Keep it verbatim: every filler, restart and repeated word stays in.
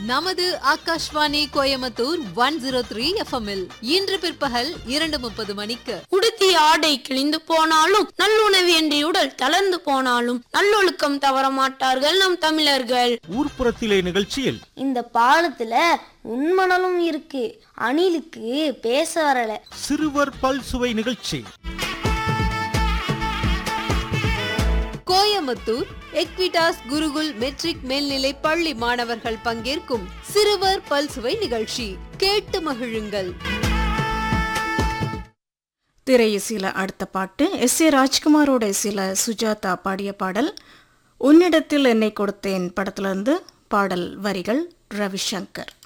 நமது Akashvani Coimbatore one zero three எஃப்எம்மில் இன்று பிற்பகல் இரண்டு முப்பது மணிக்கு உடுத்திய ஆடை கிழிந்து போனாலும் நல்லுணவு என்று உடல் தளர்ந்து போனாலும் நல்லொழுக்கம் தவற மாட்டார்கள் நம் தமிழர்கள். ஊர்ப்புறத்திலே நிகழ்ச்சியில் இந்த பாலத்துல உண்மணலும் இருக்கு, அணிலுக்கு பேச வரல. சிறுவர் பல் சுவை நிகழ்ச்சி கோயம்புத்தூர் எக்விடாஸ் குருகுல் மெட்ரிக் மேல்நிலை பள்ளி மாணவர்கள் பங்கேற்கும் சிறுவர் பல்சுவை நிகழ்ச்சி கேட்டு மகிழுங்கள். திரையிசையில அடுத்த பாட்டு எஸ் ஏ ராஜ்குமாரோட இசையில சுஜாதா பாடிய பாடல் உன்னிடத்தில் என்னை கொடுத்தேன் படத்திலிருந்து. பாடல் வரிகள் ரவிசங்கர்.